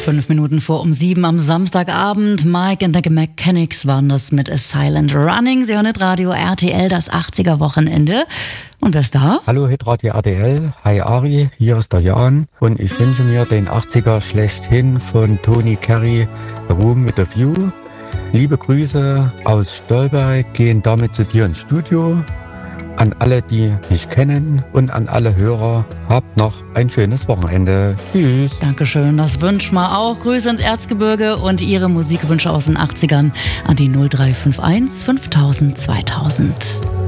5 Minuten vor um 7 am Samstagabend. Mike and the Mechanics waren das mit A Silent Running. Sie hören Hitradio RTL, das 80er-Wochenende. Und wer ist da? Hallo Hitradio RTL, hi Ari, hier ist der Jan. Und ich wünsche mir den 80er schlechthin von Tony Carey, Room with a View. Liebe Grüße aus Stolberg gehen damit zu dir ins Studio. An alle, die mich kennen und an alle Hörer, habt noch ein schönes Wochenende. Tschüss. Dankeschön, das wünschen wir auch. Grüße ins Erzgebirge und Ihre Musikwünsche aus den 80ern an die 0351 5000 2000.